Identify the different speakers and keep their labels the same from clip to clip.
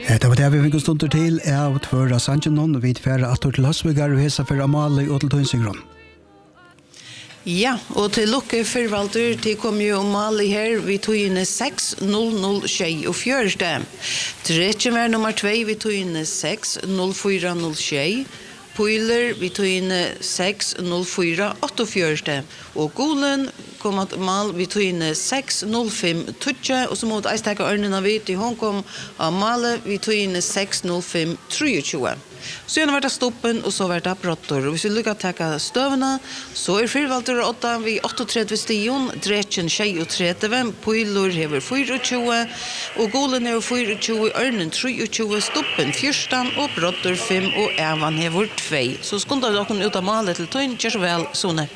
Speaker 1: Det var det vi fikk stunder til av tvøra Sanchenon og vi tverre atter til Hasvigar og hesa for Amalie og til Tøynsigron.
Speaker 2: Ja, og til lukke forvalter til kom jo Amalie her, vi tog inn 6-0-0-6 og fjørste. Tredje var nummer 2, vi tog inn 6-0-4-0-6. Poiler, vi tog inn 6-0-4-8-4. Og Golen kom at mal, vi tog inn 6-0-5-2. Og så måtte jeg stekke ørnene vidt i Hongkong av Male, vi tog inn 6-0-5-23. Så gjennom vært stoppen, og så vært det brottor. Og hvis vi lykker til å ta støvene, så fyrvalter 8, vi 38 stion, Drechen 36, Poiler hever 24, og Golen hever 24, Ørnen 23, stoppen 14, og brottor 5, og Evan hever 2. Så skundar vi dere ut av malet til Tøyn, kjør så vel, Sone.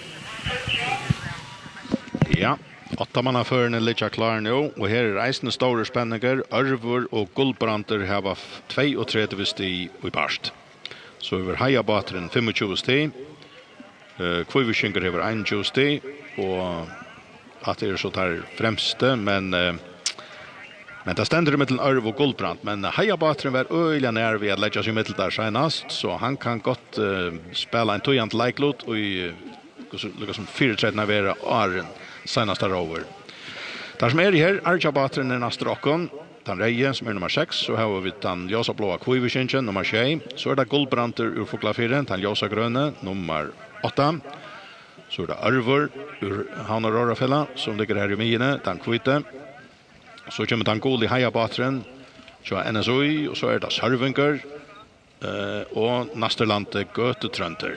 Speaker 3: Ja, 8 manna førene litt klar nå, og her reisende store spenninger, Ørvor og Gullbranter har 32 sti i parst. Så over Heiabateren 25 sti, Kviviskinker har 21 sti, og at det så tar fremste, men det stender i middelen Ørv og Gullbrand, men Heiabateren var øyelig nær ved å legge seg i middel der senast, så han kan godt spela en tøyant leiklot, og liksom 4-13 av være åren senast er over. Der som her, Arjabateren Nastrokken, den Reie, som nummer 6, så har vi den ljosa blåa Kviviskinken, nummer 6, så det Gullbranter ur Foklafire, den ljosa grønne, nummer 8, så det Ørvor ur Hanar Rorafella, som ligger her i miene, den kvite, så kommer den Goli Heiabateren, så NSOI, og så det Sørvinger, og Nasterlande Gøtetrønter.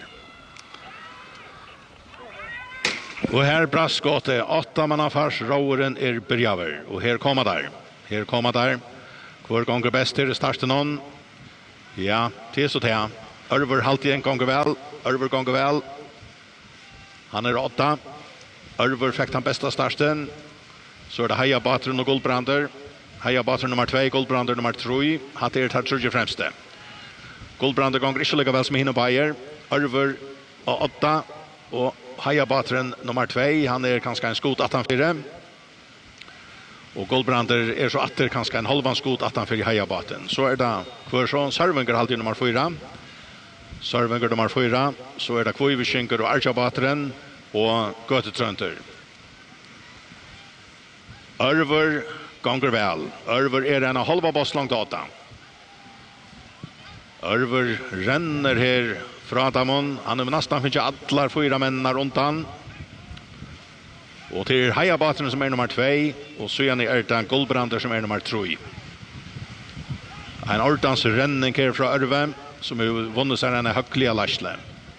Speaker 3: Og her braskåte 8 mannafars råren berjaver, og her kommer der. Hvor gonger best til starten nån? Ja, til så til. Ørvor halvtid en gonger vel. Han 8. Ørvor fikk den beste starten. Så det Heiabateren og Gullbrander. Heiabateren nummer 2, Gullbrander nummer 3. Hatt tar tredje fremste. Gullbrander gonger ikke like vel som hinne Bayer. Ørvor og 8. Og Heiabateren nummer 2, han kanskje en skot 18-4. Og Gullbrander så atter kanskje en halvan skot 18-4 Heiabateren. Så det Kvørsson, Sørvinger halvtid nummer 4. Sørvinger nummer 4. Så det Kviviskinker og Arjabateren og Gøtetrønter. Ørvor gonger vel. Ørvor en halva boss langt 8. Ørvor renner her fra Damon. Han nesten finner alle 4 mennene rundt han. Og til Heiabateren som nummer 2, og så det Gullbrander som nummer 3. En ordens renning her fra Ørve, som vunnet seg en høglige lasle.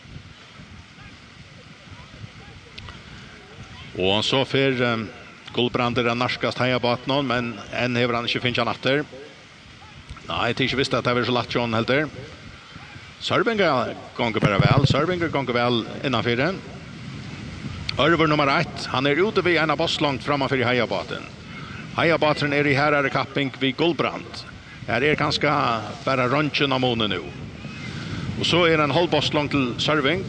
Speaker 3: Og så får Gullbrander narskast Heiabateren, men enn hever han ikke finnet han etter. Nei, jeg ikke visste at det var så lagt John helt der. Sørvinger gonger bare vel. Sørvinger gonger vel innanfyr. Ørvor nummer 1, han ute ved en av boss langt framfor i Heiabateren. Heiabateren i herre kapping vid Gullbrand. Her ganske bare røntgen av månen nå. Og så en halv boss langt til Sørving.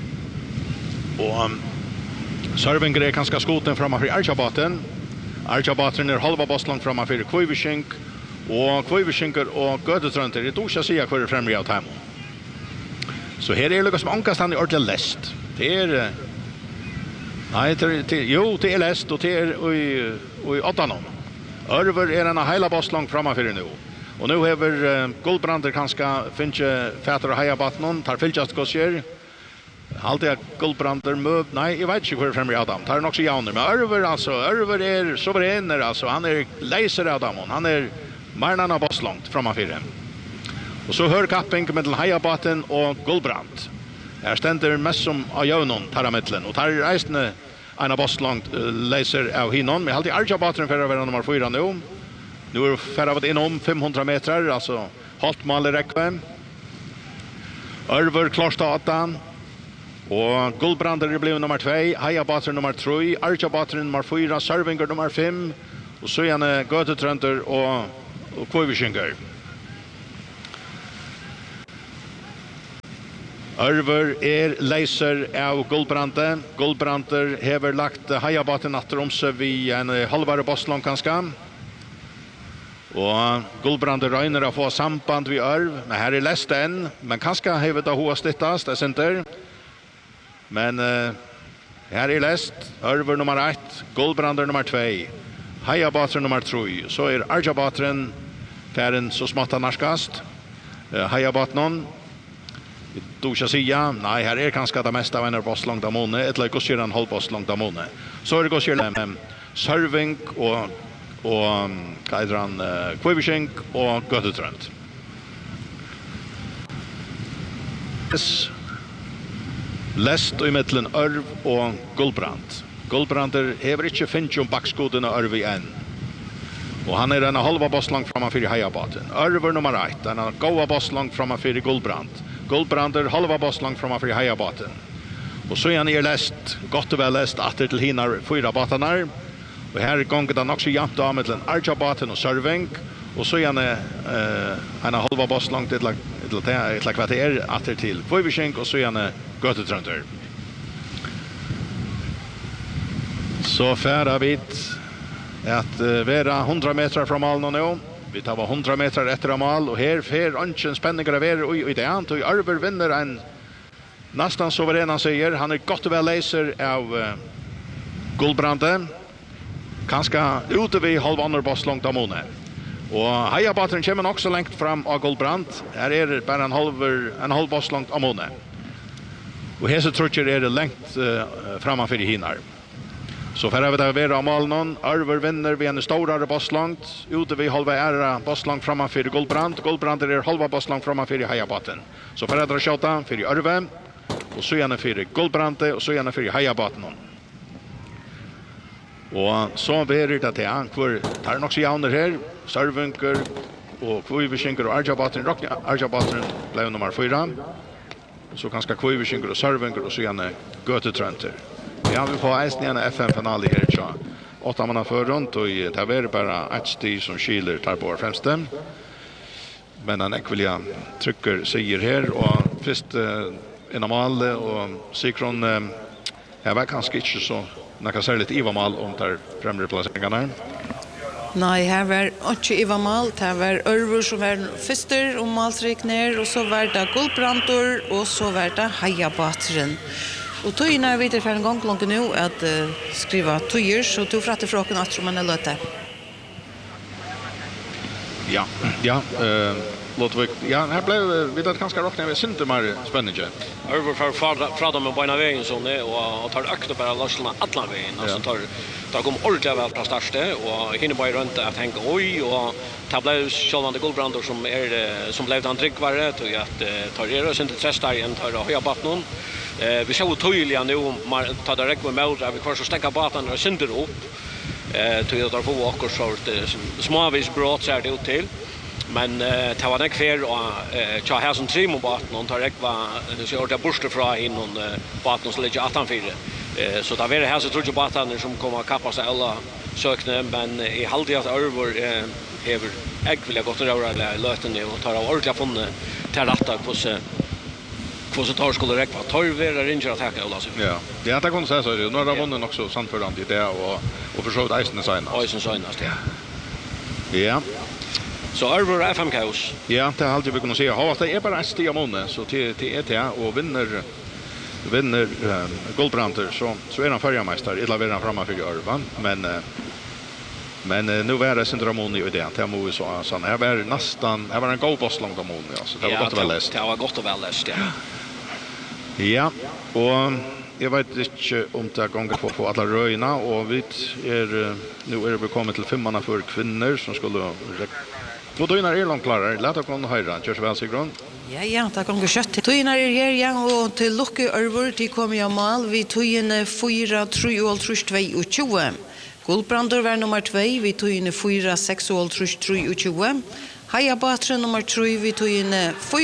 Speaker 3: Og Sørvinger ganske skoten framfor i Arjabateren. Arjabateren halva boss langt framfor i Kviviskinker. Og Kviviskinker og Gøtetrønter, det ikke å si hva fremre av dem. Så her det som ankast han ordentlig lest. Det nei, det lest, og det i 8 nå. Ørvor en heila boss langt framfor nå. Og nå har Gullbrander kanskje finnet fæter og Heiabateren, tar fylltjast hva skjer. Alltid Gullbrander møv, nei, jeg vet ikke hvor fremre av dem. Tar nok så jauner, men Ørvor suverener, altså. Han leiser av dem, han marnarna boss langt framfor. Og så hør kapping mellom Heiabateren og Gullbrand. Her stender mest som av jaunen tar av middelen, og tar reisende en av boss langt leiser av hinnon. Men alltid Arjabateren for å være nummer 4 nå. Nå for å være innom 500 meter, altså halvt mal rekve. Ørvor klart 8. Og Gullbrander blir nummer 2, Heiabateren nummer 3, Arjabateren nummer 4, Sørvinger nummer 5, og så Gøtetrønter og Kviviskinker. Ørvor leiser av Gullbrander. Gullbrander hever lagt Heiabateren atter om seg vid en halvare boss langt kanskje. Och Gullbrander röjner att få samband vid Örv, men här är läst än, men kanske har vi det hoa stittast, det center. Men här är läst, Örver nummer 1, Gullbrander nummer 2, Hajabatren nummer 3, så är Arjabatren färden så smått narskast. Hajabatnon, du ska säga, nej, här är kanske det mesta av en boss långt av måne, eller gossir en halv boss långt av måne. Så är det gossir Serving och Kviverskink och Götetrönt. Läst i mittlen Örv och Gullbrand. Gullbrander hever inte finnt om bakskoden av Örv än. Och han är en halva boss långt framför i Hajabaten. Örver nummer 1, en goa boss långt framför i Gullbrand. Gullbrander halva boss långt framför i Hajabaten. Och så är han läst, gott och väl läst, att det till hinnar 4 batarna. Och här gånger den också jämnt av med Arjabaten och Serving. Och så är han halva boss långt ett kvarter att det till Kviverskink och så är han Götetrönter. Så färra vi att vara 100 meter från mål nu. Vi tar 100 meter efter mål och här får inte spänningar över i det och Örver vinner en nästan suverän han säger. Han är gott och väl läser av Gullbrande. Kanske ute vid halv boss långt av måne. Och Hajabatren kommer också långt fram av Gullbrand. Här är det bara en halv boss långt av måne. Och här så tror jag är det långt framför i hinnar. Så för att det vara mål någon, Örver vinner vid en större boss långt. Ute vid halva ära boss långt framför Gullbrand. Gullbrand är halva boss långt framför i Hajabaten. Så för att det skjuta för Örve. Och så gärna för Gullbrande och så gärna för Hajabaten. Och så blir det att han tar också jauner här. Servinger och Kviverskink och Arjabaten blev nummer 4. Så kanske Kviverskink och Servinger och så gärna Götetrönter. Vi har på eisen en FN-final här så 8 manna för runt och det är bara ett stig som skiljer tar på främste. Men han ekvilia trycker säger här och först en normal och Sikron här var kanske inte så några särskilt ivamal om tar främre placeringarna.
Speaker 2: Nej, här var inte ivamal, det var Örver som var förster och malsrik ner och så var det Gullbrandur och så var det Hajabatren. Och tog när vi för en gång långt nu att skriva tojer så tog fratte frågan att man är löte.
Speaker 3: Ja, låt vi här blev vi det ganska rakt när vi synte mer spännande.
Speaker 4: Över för dem med bena vägen så och tar akta bara lossna alla vägen alltså tar kom ordentligt väl från starten och hinner bara runt att tänka oj och tableau självande Gullbrander som blev han tryckvare till att tar det oss inte testa igen tar höja batten. Vi ser tydligen nu tar direkt med mål vi kvar så stäcka batten och synder upp. Till att få åker sort småvis brott så det ut till. Men det var inte fair och jag har som trim på batten och tar direkt var så jag borste från in och batten så ligger 18-4. Så det var det här så tror jag batten som kommer att kappa sig alla sökne men i halvtid att Örver häver jag vill jag gått över löten och tar av ordentligt funnit till rätta på så tar skulle räcka tar vi ringer attacka alltså.
Speaker 3: Ja. Det att kan säga så nu har de vunnit också Sandfjord i det och försökt Eisen senast. Ja.
Speaker 4: Så Örver FM kaos.
Speaker 3: Ja, det har alltid vi kunnat se. Har det är bara ett steg månad så till ETA och vinner Gullbranter så är han förjamästare eller vill han framme för Örvan men nu var det syndromon i det. Det måste så här var nästan här var en god boss långt om månaden alltså. Det var gott och väl läst.
Speaker 4: Det var gott och väl läst, ja.
Speaker 3: Ja, och jag vet inte om det gånger på alla röjna och vi nu är det kommit till 5 manna för kvinnor som skulle och då är långt klarare. Låt oss kunna höra. Körs väl sig grund.
Speaker 2: Ja, det kan gå kött. Tojinar är här igen och till Lucke Örver till kommer jag mal. Vi tog in 4-3-2-22. Gullbrandur var nummer 2. Vi tog in 4-6-3-22. Hajabatren nummer 3. Vi tog in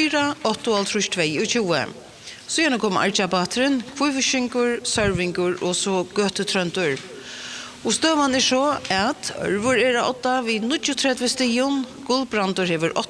Speaker 2: 4-8-3-22. Så gärna kommer Arjabatren, Kviverskinkor, Servingor och så Götetrönter. Och stövan är så att Örver är 8 vid 39 stigen, Gullbrandur hever